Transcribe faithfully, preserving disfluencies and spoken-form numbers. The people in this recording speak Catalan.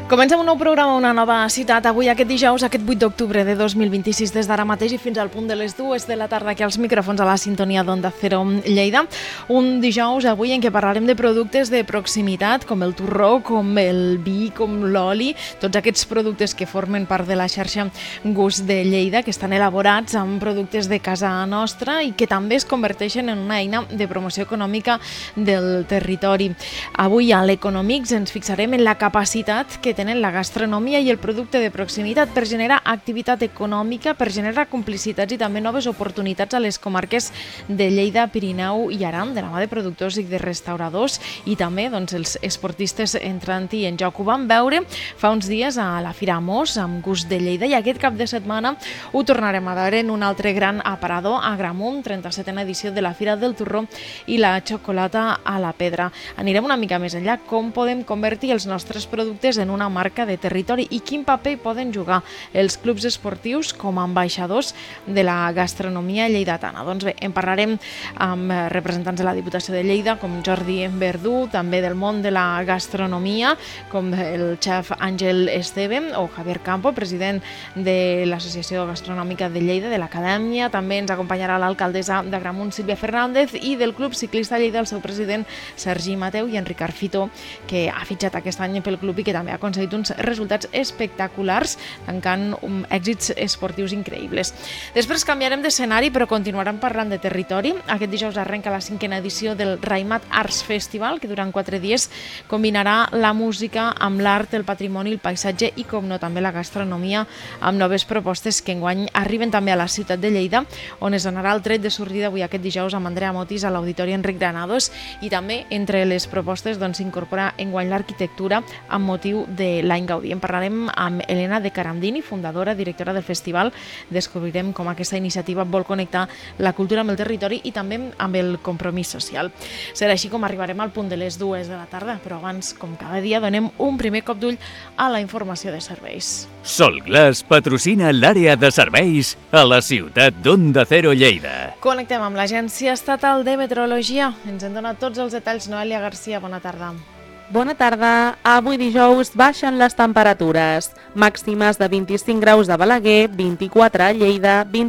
Comencem un nou programa, una nova ciutat. Avui, aquest dijous, aquest vuit d'octubre de dos mil vint-i-sis, des d'ara mateix i fins al punt de les dues de la tarda, aquí als micròfons a la sintonia d'Onda Cero Lleida. Un dijous avui en què parlarem de productes de proximitat, com el torró, com el vi, com l'oli, tots aquests productes que formen part de la xarxa Gust de Lleida, que estan elaborats amb productes de casa nostra i que també es converteixen en una eina de promoció econòmica del territori. Avui a l'Economics ens fixarem en la capacitat que tenen la gastronomia i el producte de proximitat per generar activitat econòmica, per generar complicitats i també noves oportunitats a les comarques de Lleida, Pirineu i Aran, de la mà de productors i de restauradors, i també doncs, els esportistes entrant-hi en joc. Ho vam veure fa uns dies a la Fira Mos, amb Gust de Lleida, i aquest cap de setmana ho tornarem a veure en un altre gran aparador, a Agramunt, trenta-setena edició de la Fira del Torró i la Xocolata a la Pedra. Anirem una mica més enllà, com podem convertir els nostres productes en una marca de territori i quin paper poden jugar els clubs esportius com a ambaixadors de la gastronomia lleidatana. Doncs bé, en parlarem amb representants de la Diputació de Lleida, com Jordi Verdú, també del món de la gastronomia, com el xef Àngel Esteve o Javier Campo, president de l'Associació Gastronòmica de Lleida, de l'Acadèmia. També ens acompanyarà l'alcaldessa d'Agramunt, Sílvia Fernández, i del Club Ciclista Lleida, el seu president Sergi Mateu, i Enric Arfito, que ha fitxat aquest any pel club i que també ha aconseguit uns resultats espectaculars, tancant um, èxits esportius increïbles. Després canviarem d'escenari, però continuarem parlant de territori. Aquest dijous arrenca la cinquena edició del Raimat Arts Festival, que durant quatre dies combinarà la música amb l'art, el patrimoni, el paisatge i, com no, també la gastronomia, amb noves propostes que enguany arriben també a la ciutat de Lleida, on es donarà el tret de sortida avui aquest dijous amb Andrea Motis a l'Auditori Enric Granados, i també entre les propostes doncs, s'incorpora enguany l'arquitectura amb motiu de l'any Gaudí. En parlarem amb Elena de Carandini, fundadora, directora del festival. Descobrirem com aquesta iniciativa vol connectar la cultura amb el territori i també amb el compromís social. Serà així com arribarem al punt de les dues de la tarda, però abans, com cada dia, donem un primer cop d'ull a la informació de serveis. Solglass patrocina l'àrea de serveis a la ciutat d'Onda Cero Lleida. Connectem amb l'Agència Estatal de Meteorologia. Ens en dona tots els detalls Noelia Garcia. Bona tarda. Bona tarda. Avui dijous baixen les temperatures. Màximes de vint-i-cinc graus a Balaguer, vint-i-quatre a Lleida, vint